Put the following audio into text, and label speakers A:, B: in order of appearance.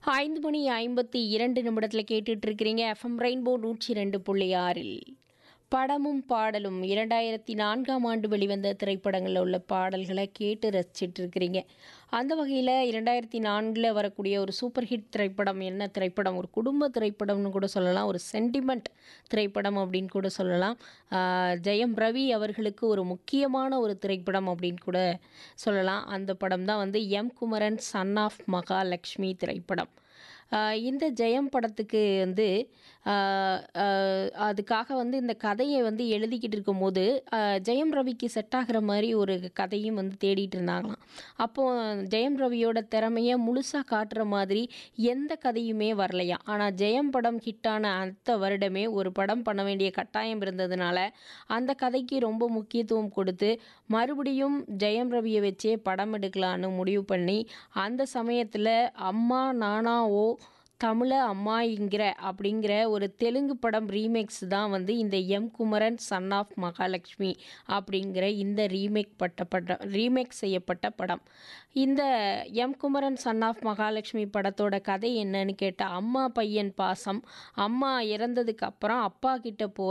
A: 5 மணி 52 நிமிடத்தில் கேட்டுட்டு இருக்கிறீங்க எஃப்எம் ரெயின்போ 102.6இல் படமும் பாடலும் 2004ஆம் ஆண்டு வெளிவந்த திரைப்படங்களில் உள்ள பாடல்களை கேட்டு ரசிச்சிட்டு இருக்கிறீங்க. அந்த வகையில் 2004 வரக்கூடிய ஒரு சூப்பர் ஹிட் திரைப்படம் என்ன திரைப்படம், ஒரு குடும்ப திரைப்படம்னு கூட சொல்லலாம், ஒரு சென்டிமெண்ட் திரைப்படம் அப்படின்னு கூட சொல்லலாம். ஜெயம் ரவி அவர்களுக்கு ஒரு முக்கியமான ஒரு திரைப்படம் அப்படின்னு கூட சொல்லலாம். அந்த படம் தான் வந்து M Kumaran son of Mahalakshmi திரைப்படம். இந்த ஜெயம் படத்துக்கு வந்து அதுக்காக வந்து இந்த கதையை வந்து எழுதிக்கிட்டு இருக்கும்போது ஜெயம் ரவிக்கு செட் ஆகிற மாதிரி ஒரு கதையும் வந்து தேடிட்டு இருந்தாங்களாம். அப்போது ஜெயம் ரவியோட திறமையை முழுசாக காட்டுற மாதிரி எந்த கதையுமே வரலையா. ஆனால் ஜெயம் படம் ஹிட்டான அடுத்த வருடமே ஒரு படம் பண்ண வேண்டிய கட்டாயம் இருந்ததுனால அந்த கதைக்கு ரொம்ப முக்கியத்துவம் கொடுத்து மறுபடியும் ஜெயம் ரவியை வச்சே படம் எடுக்கலான்னு முடிவு பண்ணி அந்த சமயத்தில் அம்மா நானா ஓ தமிழ அம்மாயிங்கிற அப்படிங்கிற ஒரு தெலுங்கு படம் ரீமேக்ஸ் தான் வந்து இந்த M Kumaran son of Mahalakshmi அப்படிங்கிற இந்த ரீமேக் செய்யப்பட்ட படம். இந்த M Kumaran son of Mahalakshmi படத்தோட கதை என்னன்னு கேட்டால், அம்மா பையன் பாசம், அம்மா இறந்ததுக்கு அப்புறம் அப்பா கிட்ட போகிற